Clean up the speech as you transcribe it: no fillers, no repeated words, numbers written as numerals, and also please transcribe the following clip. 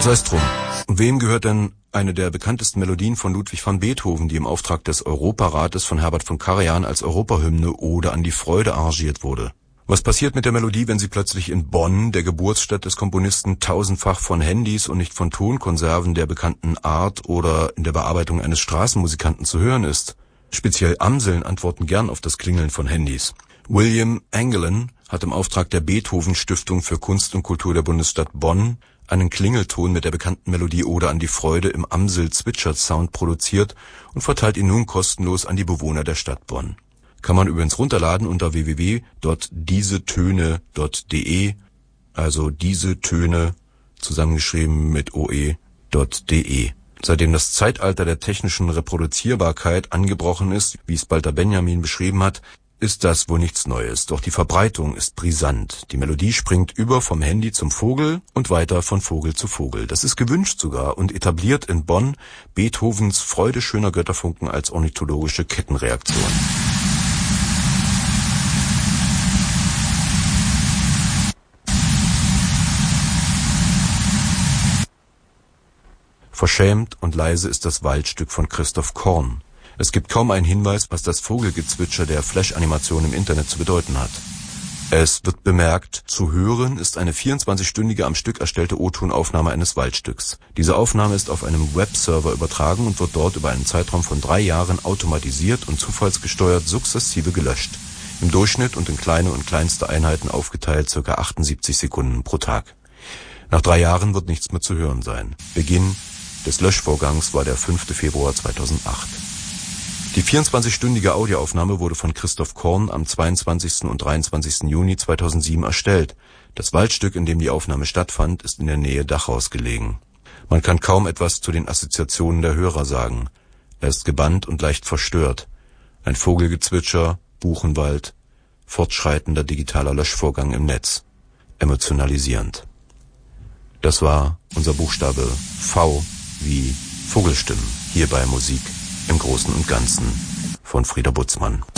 Sei's drum. Wem gehört denn eine der bekanntesten Melodien von Ludwig van Beethoven, die im Auftrag des Europarates von Herbert von Karajan als Europahymne Ode an die Freude arrangiert wurde? Was passiert mit der Melodie, wenn sie plötzlich in Bonn, der Geburtsstadt des Komponisten, tausendfach von Handys und nicht von Tonkonserven der bekannten Art oder in der Bearbeitung eines Straßenmusikanten zu hören ist? Speziell Amseln antworten gern auf das Klingeln von Handys. William Engelin hat im Auftrag der Beethoven-Stiftung für Kunst und Kultur der Bundesstadt Bonn einen Klingelton mit der bekannten Melodie Ode an die Freude im Amsel-Zwitschert-Sound produziert und verteilt ihn nun kostenlos an die Bewohner der Stadt Bonn. Kann man übrigens runterladen unter www.diesetöne.de, also diese Töne zusammengeschrieben mit oe.de. Seitdem das Zeitalter der technischen Reproduzierbarkeit angebrochen ist, wie es Walter Benjamin beschrieben hat, ist das wohl nichts Neues, doch die Verbreitung ist brisant. Die Melodie springt über vom Handy zum Vogel und weiter von Vogel zu Vogel. Das ist gewünscht sogar und etabliert in Bonn Beethovens Freude schöner Götterfunken als ornithologische Kettenreaktion. Verschämt und leise ist das Waldstück von Christoph Korn. Es gibt kaum einen Hinweis, was das Vogelgezwitscher der Flash-Animation im Internet zu bedeuten hat. Es wird bemerkt, zu hören ist eine 24-stündige am Stück erstellte O-Tonaufnahme eines Waldstücks. Diese Aufnahme ist auf einem Webserver übertragen und wird dort über einen Zeitraum von 3 Jahren automatisiert und zufallsgesteuert sukzessive gelöscht. Im Durchschnitt und in kleine und kleinste Einheiten aufgeteilt ca. 78 Sekunden pro Tag. Nach 3 Jahren wird nichts mehr zu hören sein. Beginn des Löschvorgangs war der 5. Februar 2008. Die 24-stündige Audioaufnahme wurde von Christoph Korn am 22. und 23. Juni 2007 erstellt. Das Waldstück, in dem die Aufnahme stattfand, ist in der Nähe Dachaus gelegen. Man kann kaum etwas zu den Assoziationen der Hörer sagen. Er ist gebannt und leicht verstört. Ein Vogelgezwitscher, Buchenwald, fortschreitender digitaler Löschvorgang im Netz. Emotionalisierend. Das war unser Buchstabe V wie Vogelstimmen hier bei Musik im Großen und Ganzen von Frieder Butzmann.